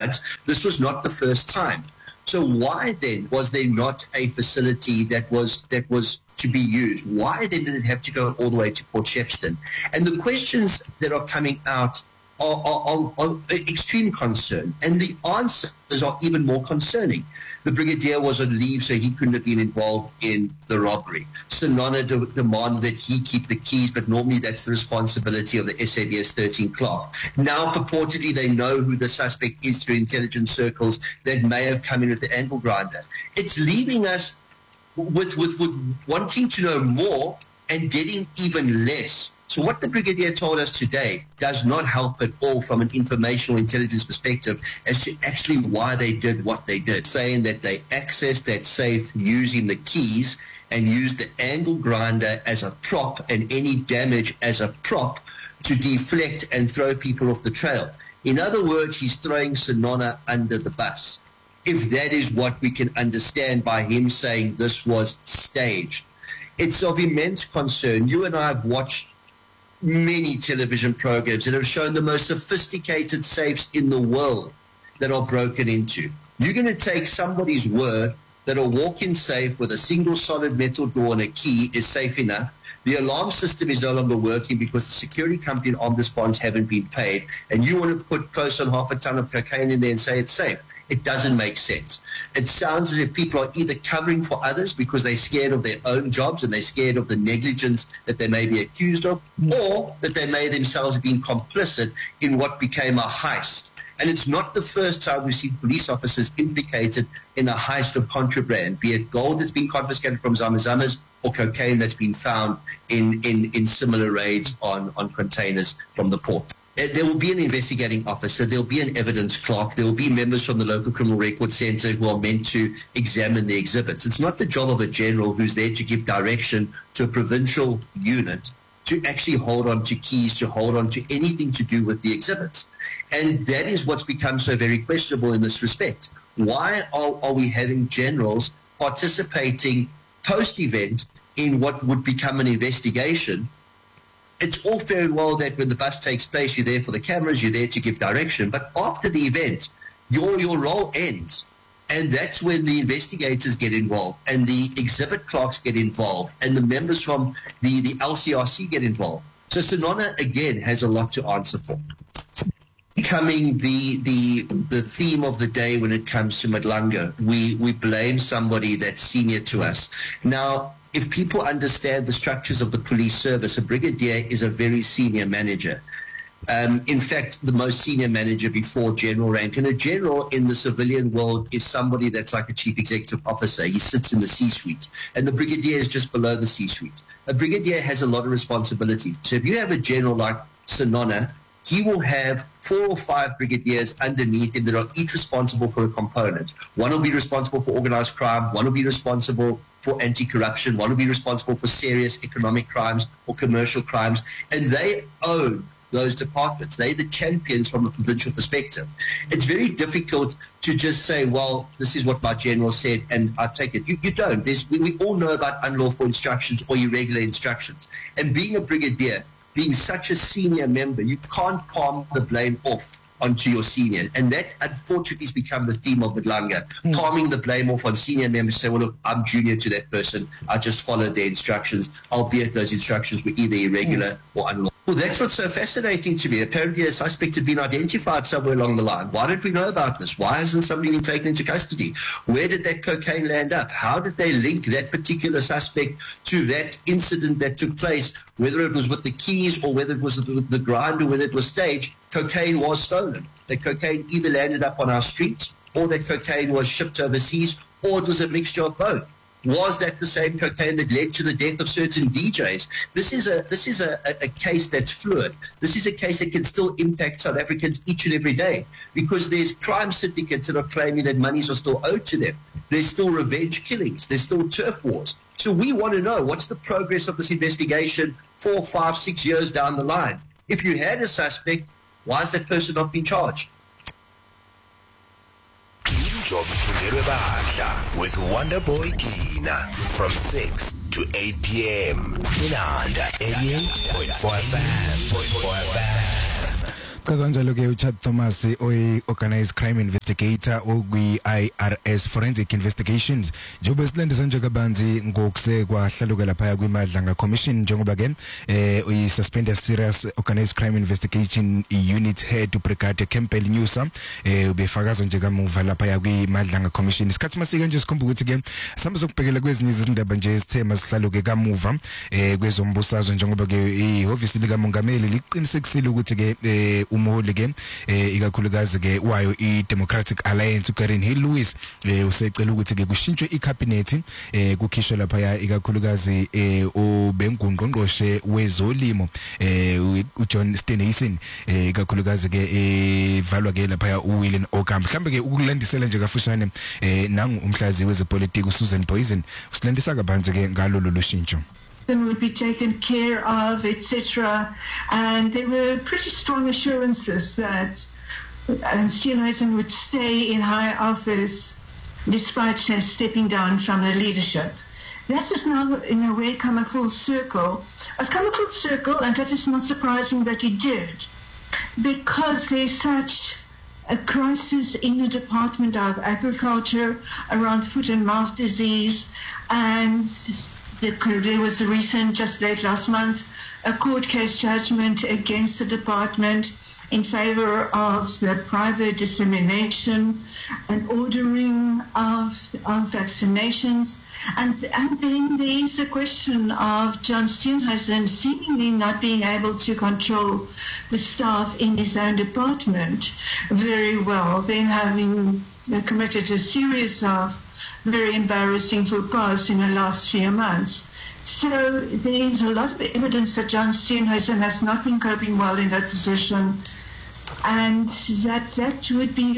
But this was not the first time. So why then was there not a facility that was to be used? Why then did it have to go all the way to Port Shepstone? And the questions that are coming out are extreme concern, and the answers are even more concerning. The brigadier was on leave, so he couldn't have been involved in the robbery. Sinona demanded that he keep the keys, but normally that's the responsibility of the SABS 13 clerk. Now, purportedly, they know who the suspect is through intelligence circles that may have come in with the angle grinder. It's leaving us with wanting to know more and getting even less. So what the brigadier told us today does not help at all from an informational intelligence perspective as to actually why they did what they did, saying that they accessed that safe using the keys and used the angle grinder as a prop and any damage as a prop to deflect and throw people off the trail. In other words, he's throwing Sinona under the bus. If that is what we can understand by him saying this was staged. It's of immense concern. You and I have watched many television programs that have shown the most sophisticated safes in the world that are broken into. You're going to take somebody's word that a walk-in safe with a single solid metal door and a key is safe enough. The alarm system is no longer working because the security company and armed response haven't been paid, and you want to put close on half a ton of cocaine in there and say it's safe. It doesn't make sense. It sounds as if people are either covering for others because they're scared of their own jobs and they're scared of the negligence that they may be accused of, or that they may themselves have been complicit in what became a heist. And it's not the first time we've seen police officers implicated in a heist of contraband, be it gold that's been confiscated from Zamazamas or cocaine that's been found in similar raids on containers from the port. There will be an investigating officer, there will be an evidence clerk, there will be members from the local criminal record centre who are meant to examine the exhibits. It's not the job of a general who's there to give direction to a provincial unit to actually hold on to keys, to hold on to anything to do with the exhibits. And that is what's become so very questionable in this respect. Why are we having generals participating post-event in what would become an investigation? It's all fair and well that when the bus takes place, you're there for the cameras, you're there to give direction. But after the event, your role ends. And that's when the investigators get involved and the exhibit clerks get involved and the members from the LCRC get involved. So Sinona, again, has a lot to answer for. Becoming the theme of the day when it comes to Madlanga, we blame somebody that's senior to us. Now, if people understand the structures of the police service, a brigadier is a very senior manager. In fact, the most senior manager before general rank. And a general in the civilian world is somebody that's like a chief executive officer. He sits in the C-suite. And the brigadier is just below the C-suite. A brigadier has a lot of responsibility. So if you have a general like Sinona, he will have 4 or 5 brigadiers underneath him that are each responsible for a component. One will be responsible for organized crime. One will be responsible for anti-corruption. One will be responsible for serious economic crimes or commercial crimes. And they own those departments. They're the champions from a provincial perspective. It's very difficult to just say, well, this is what my general said, and I take it. You don't. We all know about unlawful instructions or irregular instructions. And being a brigadier, being such a senior member, you can't palm the blame off onto your senior. And that, unfortunately, has become the theme of Madlanga, palming the blame off on senior members, say, well, look, I'm junior to that person. I just followed their instructions, albeit those instructions were either irregular or unlawful. Well, that's what's so fascinating to me. Apparently, a suspect had been identified somewhere along the line. Why didn't we know about this? Why hasn't somebody been taken into custody? Where did that cocaine land up? How did they link that particular suspect to that incident that took place, whether it was with the keys or whether it was with the grind or whether it was staged? Cocaine was stolen. That cocaine either landed up on our streets or that cocaine was shipped overseas, or it was a mixture of both. Was that the same cocaine that led to the death of certain DJs? This is a case that's fluid. This is a case that can still impact South Africans each and every day because there's crime syndicates that are claiming that monies are still owed to them. There's still revenge killings. There's still turf wars. So we want to know what's the progress of this investigation 4, 5, 6 years down the line. If you had a suspect, why has that person not been charged? With Wonder Boy Kina from 6 to 8 p.m. in Under 88.4 FM. Kazanjalo ke uChat Thomas organized crime investigator okwi-IRS Forensic Investigations njengoba silandisa nje kabanzi ngokusekwa hlaluka lapha kwiMadlanga Commission njengoba ke uyi-suspended serious organized crime investigation unit head uBrigadier Campbell Nyusa ubefakaza nje kamuva lapha kwiMadlanga Commission. Isikhathi masike nje sikhumbuka ukuthi ke sihamba sokubhekela kwezinye izindaba nje ezithema sihlaluke kamuva kwezombusazwe njengoba ke ihhovisi likamongameli liqinisekisile ukuthi ke umholi ke ikakhulukazi ke wayo i-Democratic Alliance uKaren Hill Lewis usecela ukuthi ke kushintshwe icabinet kukhishwe lapha ikakhulukazi ubengungqongqoshe wezolimo uJohn Steenhuisen ikakhulukazi ke valwa ke lapha uWilliam Okam. Mhlambe ke ukulandisela nje kafushane nangu umhlazi wezepolitiki uSusan Boysen usilandisa kabanzi ke ngalo lolu shintsho. Would be taken care of, etc. And there were pretty strong assurances that Steenhuisen would stay in high office despite him stepping down from the leadership. That has now, in a way, come a full circle. And that is not surprising that he did, because there's such a crisis in the Department of Agriculture around foot and mouth disease, and there was a recent, just late last month, a court case judgment against the department in favor of the private dissemination and ordering of vaccinations. And then there is a question of John Steenhuisen seemingly not being able to control the staff in his own department very well, then having committed a series of very embarrassing faux pas in the last few months. So there is a lot of evidence that John Steenhuisen has not been coping well in that position, and that would be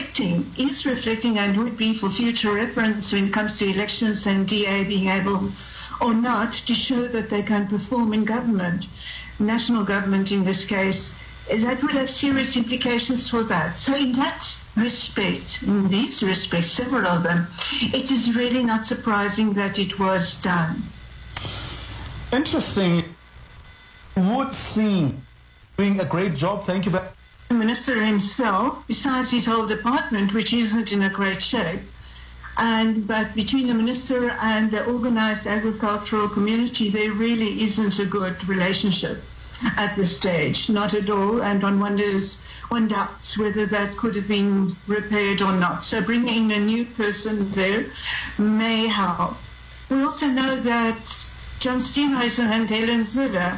is reflecting and would be for future reference when it comes to elections and DA being able or not to show that they can perform in government, national government in this case. That would have serious implications for that. So in these respects, several of them, it is really not surprising that it was done. Interesting. Would seem doing a great job. Thank you. The minister himself, besides his whole department, which isn't in a great shape, but between the minister and the organized agricultural community, there really isn't a good relationship at this stage, not at all, and one doubts whether that could have been repaired or not. So bringing a new person there may help. We also know that John Steenhuisen and Helen Zille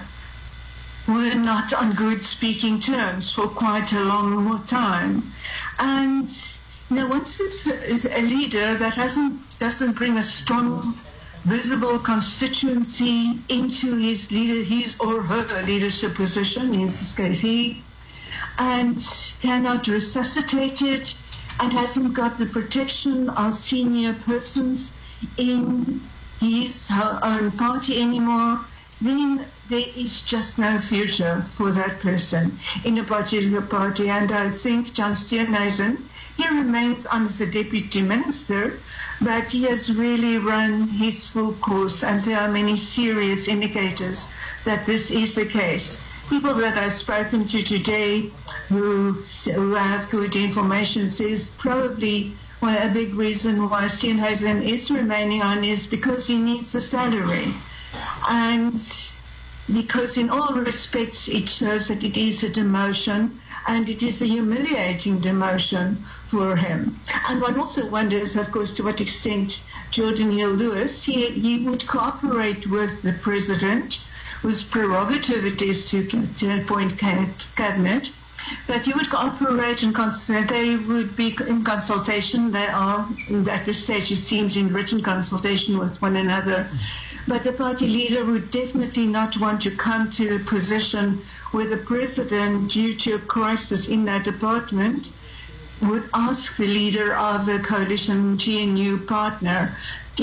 were not on good speaking terms for quite a long time. And once a leader that doesn't bring a strong, visible constituency into his or her leadership position, in this case he, and cannot resuscitate it, and hasn't got the protection of senior persons in his own party anymore, then there is just no future for that person in a particular party. And I think John Steenhuisen, he remains on as a deputy minister, but he has really run his full course, and there are many serious indicators that this is the case. People that I've spoken to today who have good information says probably a big reason why Steenhuisen is remaining on is because he needs a salary, and because in all respects it shows that it is a demotion, and it is a humiliating demotion for him. And one also wonders, of course, to what extent Jordan Hill-Lewis, he would cooperate with the president, whose prerogative it is to appoint cabinet, but he would cooperate and they would be in consultation. They are, at this stage, it seems, in written consultation with one another. But the party leader would definitely not want to come to a position where the president, due to a crisis in that department, would ask the leader of the coalition GNU partner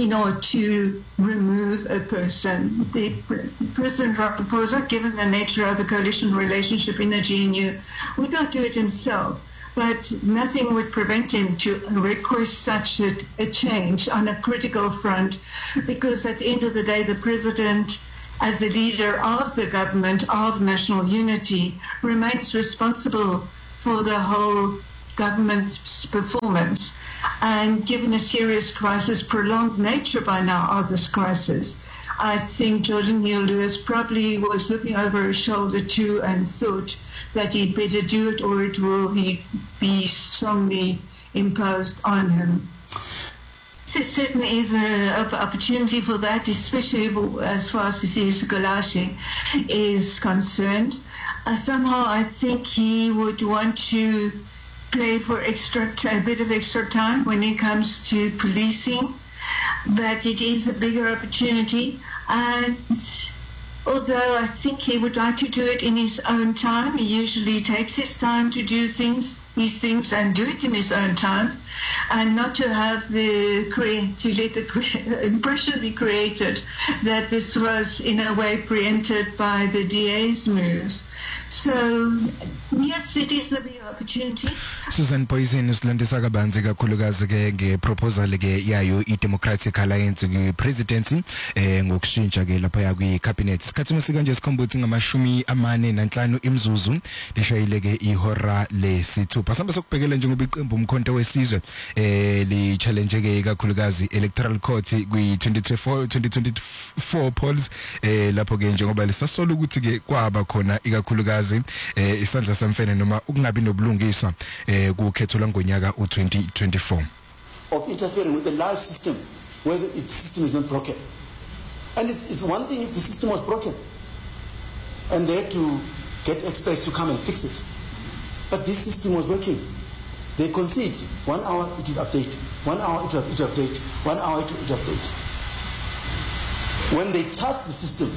to remove a person. The President Ramaphosa, given the nature of the coalition relationship in the GNU, would not do it himself. But nothing would prevent him to request such a change on a critical front, because at the end of the day, the president as the leader of the government of national unity, remains responsible for the whole government's performance. And given a serious crisis, prolonged nature by now of this crisis, I think Jordan Neal-Lewis probably was looking over his shoulder too and thought that he'd better do it or it will be strongly imposed on him. There certainly is an opportunity for that, especially as far as Sisi Golashi is concerned. Somehow I think he would want to play for a bit of extra time when it comes to policing, but it is a bigger opportunity. And although I think he would like to do it in his own time, he usually takes his time to do these things and do it in his own time, and not to have to let the impression be created that this was in a way preempted by the DA's moves. So yes, it is a big opportunity. Susan Poison usilandisa kabanzi kakhulukazi ke ngeproposal ke yayo iDemocratic Alliance kwipresidency ngokushintsha ke lapha kwi cabinet. Sikhathi masika nje sikhombuthi ngama45 imzuzu lishayile ke ihora lesithupha. Samba sokubhekela njengoba iqembu umkhonto wesizwe li challenge ke kakhulukazi electoral court kwi 2024 polls lapho ke njengoba lisasola ukuthi ke kwaba khona ikakhulukazi isandla samfene noma ukungabi nobulungiswa kukhetho langonyaka u2024 of interfering with the live system where the system is not broken. And it's one thing if the system was broken and they had to get experts to come and fix it. But this system was working. They concede 1 hour it would update, 1 hour it would update, 1 hour it would update. When they touch the system,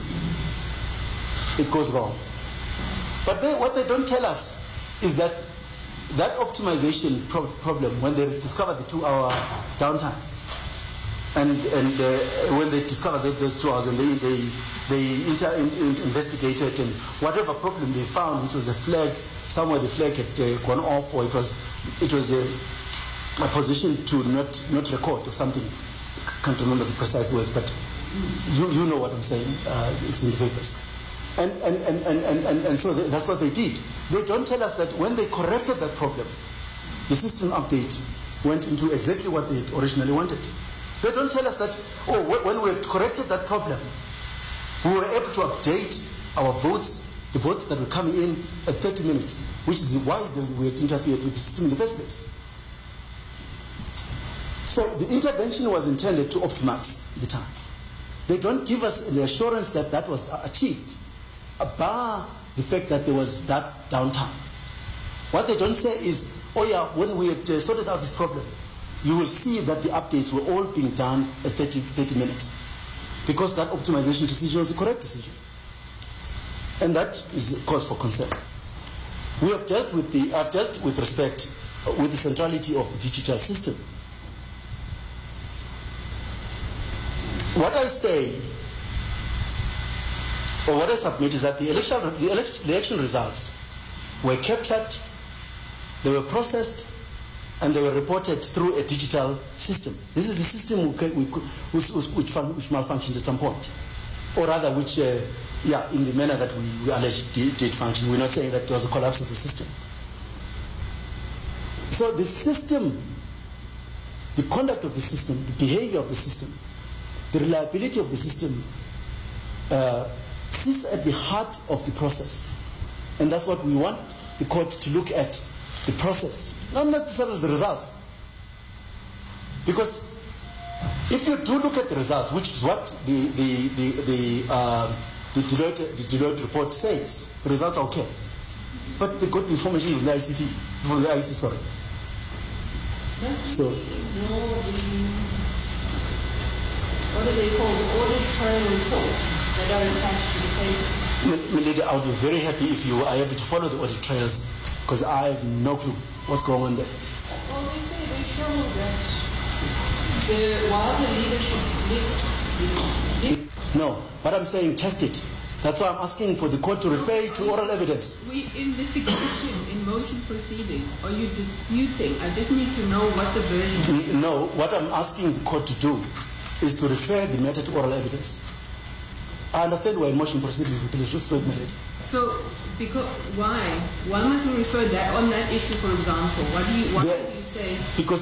it goes wrong. But what they don't tell us is that optimization problem, when they discover the 2-hour downtime, and when they discover those 2 hours and they investigated, and whatever problem they found, which was a flag, somewhere the flag had gone off, or it was a position to not record or something. I can't remember the precise words, but you know what I'm saying. It's in the papers. And so that's what they did. They don't tell us that when they corrected that problem, the system update went into exactly what they originally wanted. They don't tell us that, when we corrected that problem, we were able to update our votes, the votes that were coming in at 30 minutes, which is why we had interfered with the system in the first place. So the intervention was intended to optimize the time. They don't give us the assurance that that was achieved, bar the fact that there was that downtime. What they don't say is, when we had sorted out this problem, you will see that the updates were all being done at 30 minutes, because that optimization decision was the correct decision. And that is a cause for concern. I've dealt with respect with the centrality of the digital system. What I say, or what I submit, is that the election results were captured, they were processed, and they were reported through a digital system. This is the system which malfunctioned at some point, or rather which, in the manner that we allege did function. We're not saying that there was a collapse of the system. So the system, the conduct of the system, the behavior of the system, the reliability of the system sits at the heart of the process. And that's what we want the court to look at, the process, not necessarily the results. Because if you do look at the results, which is what the Deloitte report says, the results are okay. But they got the information from the ICT, from the IC, sorry. So, what do they call the audit trail reports that are attached to the paper? Melida, I would be very happy if you are able to follow the audit trails, because I have no clue what's going on there. Well, they say they show that while the leadership No, but I'm saying test it. That's why I'm asking for the court to refer to oral evidence. In litigation, in motion proceedings, are you disputing? I just need to know what the version is. No, what I'm asking the court to do is to refer the matter to oral evidence. I understand why motion proceedings with respect, my lady. So, because why? Why must we refer that on that issue, for example? Why do you say? Because